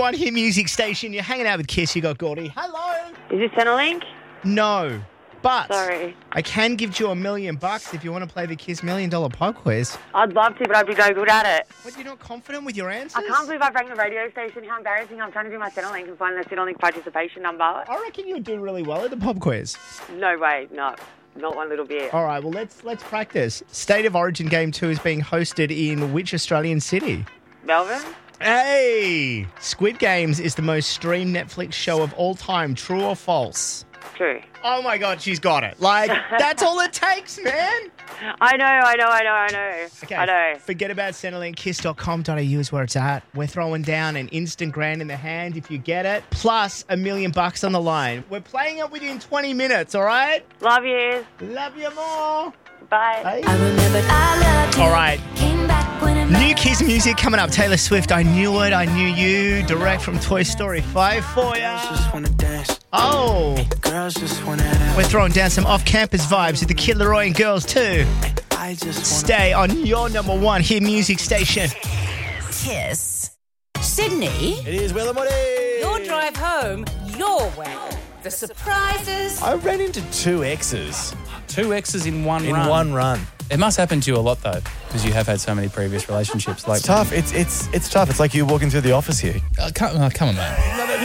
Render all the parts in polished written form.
one hit music station. You're hanging out with Kiss. You got Gordy. Hello. Is this Centrelink? No, but Sorry. I can give you $1 million if you want to play the Kiss $1 Million Pub Quiz. I'd love to, but I'd be no good at it. What, you're not confident with your answers? I can't believe I rang the radio station. How embarrassing. I'm trying to do my Centrelink and find the Centrelink participation number. I reckon you'll do really well at the pub quiz. No way. No. Not one little bit. All right, well, let's practice. State of Origin Game 2 is being hosted in which Australian city? Melbourne? Hey! Squid Games is the most streamed Netflix show of all time. True or false? True. Oh, my God, she's got it. Like, that's all it takes, man. I know. Okay, I know. forget about Centrelink. Kiss.com.au is where it's at. We're throwing down an instant grand in the hand if you get it, plus $1 million on the line. We're playing it within 20 minutes, all right? Love you. Love you more. Bye. Bye. I remember I loved you. All right. Came back when it New Kiss music coming up. Taylor Swift, I Knew It, I Knew You, direct from Toy Story 5 for ya. Oh, we're throwing down some off-campus vibes with the Kid Laroi and girls too. Stay on your number one hit music station. Kiss. Sydney, It is Will and Woody. your drive home, your way. The surprises. I ran into two exes Two exes in one in run. one run. It must happen to you a lot, though, because you have had so many previous relationships. Like, It's tough. It's tough. It's like you walking through the office here. come on, man.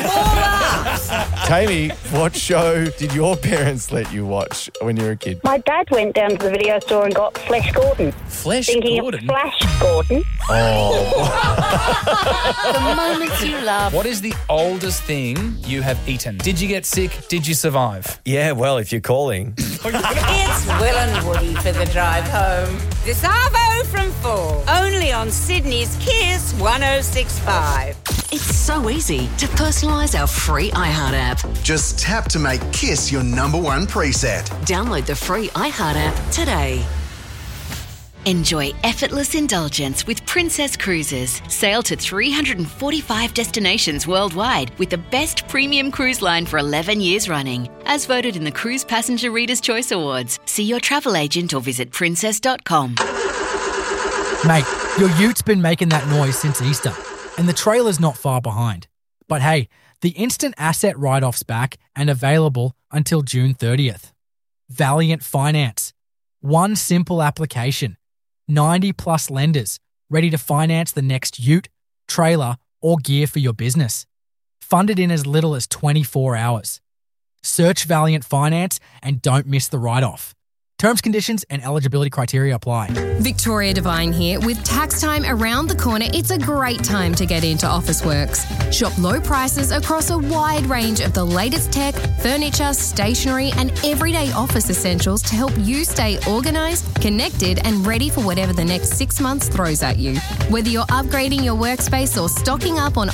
Tammy, what show did your parents let you watch when you were a kid? My dad went down to the video store and got Flash Gordon. Flesh Thinking Gordon. of Flash Gordon. The moments you love. What is the oldest thing you have eaten? Did you get sick? Did you survive? Yeah, well, if you're calling. It's Will and Woody for the drive home. This Arvo from 4. Only on Sydney's Kiss 106.5. It's so easy to personalise our free iHeart app. Just tap to make Kiss your number one preset. Download the free iHeart app today. Enjoy effortless indulgence with Princess Cruises. Sail to 345 destinations worldwide with the best premium cruise line for 11 years running. As voted in the Cruise Passenger Reader's Choice Awards. See your travel agent or visit princess.com. Mate, your ute's been making that noise since Easter, and the trailer's not far behind. But hey, the instant asset write-off's back and available until June 30th. Valiant Finance. One simple application. 90 plus lenders ready to finance the next ute, trailer, or gear for your business. Funded in as little as 24 hours. Search Valiant Finance and don't miss the write-off. Terms, conditions, and eligibility criteria apply. Victoria Devine here. With tax time around the corner, it's a great time to get into Officeworks. Shop low prices across a wide range of the latest tech, furniture, stationery, and everyday office essentials to help you stay organised, connected, and ready for whatever the next 6 months throws at you. Whether you're upgrading your workspace or stocking up on